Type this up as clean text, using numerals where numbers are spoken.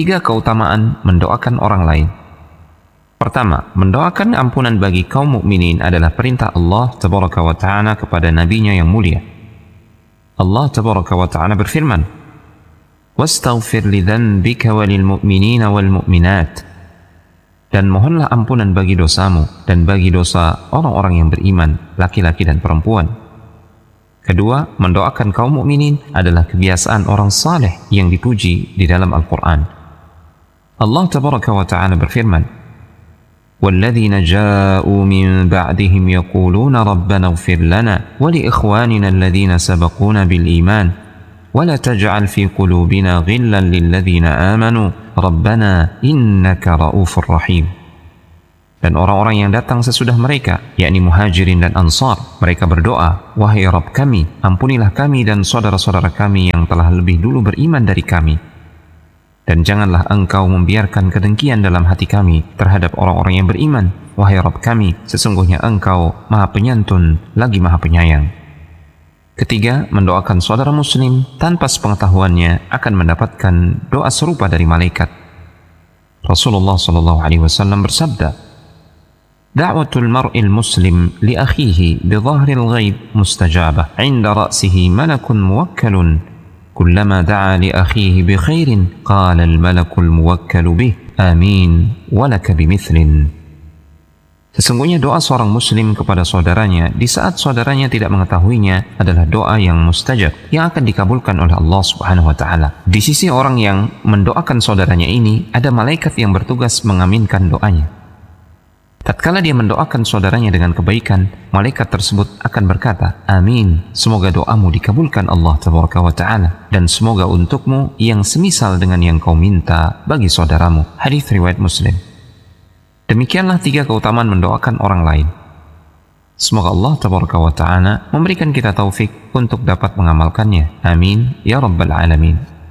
Tiga keutamaan mendoakan orang lain. Pertama, mendoakan ampunan bagi kaum mukminin adalah perintah Allah Tabaraka wa Ta'ala kepada nabinya yang mulia. Allah Tabaraka wa Ta'ala berfirman, "Wastaghfir li dhanbika walil mu'minina wal mu'minat." Dan mohonlah ampunan bagi dosamu dan bagi dosa orang-orang yang beriman, laki-laki dan perempuan. Kedua, mendoakan kaum mukminin adalah kebiasaan orang saleh yang dipuji di dalam Al-Quran. Allah Tabaraka wa Ta'ala berfirman, وَالَّذِينَ جَاءُوا مِن بَعْدِهِمْ يَقُولُونَ رَبَّنَا اغْفِرْ لَنَا وَلِإِخْوَانِنَا الَّذِينَ سَبَقُونَا بِالْإِيمَانِ وَلَا تَجْعَلْ فِي قُلُوبِنَا غِلًّا لِلَّذِينَ آمَنُوا رَبَّنَا إِنَّكَ رَءُوفٌ رَحِيمٌ. Dan orang-orang yang datang sesudah mereka, yakni Muhajirin dan Ansar, mereka berdoa, "Wahai Rabb kami, ampunilah kami dan saudara-saudara kami yang telah lebih dulu beriman dari kami. Dan janganlah engkau membiarkan kedengkian dalam hati kami terhadap orang-orang yang beriman. Wahai Rabb kami, sesungguhnya engkau maha penyantun lagi maha penyayang." Ketiga, mendoakan saudara muslim tanpa sepengetahuannya akan mendapatkan doa serupa dari malaikat. Rasulullah SAW bersabda, "Da'watul mar'il muslim li akhihi bi dhahril ghaib mustajabah 'inda ra'sihi malakun muwakkalun كلما دعا لأخيه بخير قال الملك الموكل به آمين ولك بمثل." Sesungguhnya doa seorang muslim kepada saudaranya di saat saudaranya tidak mengetahuinya adalah doa yang mustajab yang akan dikabulkan oleh Allah Subhanahu wa Ta'ala. Di sisi orang yang mendoakan saudaranya ini ada malaikat yang bertugas mengaminkan doanya. Tatkala dia mendoakan saudaranya dengan kebaikan, malaikat tersebut akan berkata, "Amin, semoga doamu dikabulkan Allah Tabaraka wa Ta'ala, dan semoga untukmu yang semisal dengan yang kau minta bagi saudaramu." Hadis riwayat Muslim. Demikianlah tiga keutamaan mendoakan orang lain. Semoga Allah Tabaraka wa Ta'ala memberikan kita taufik untuk dapat mengamalkannya. Amin ya Rabbal Alamin.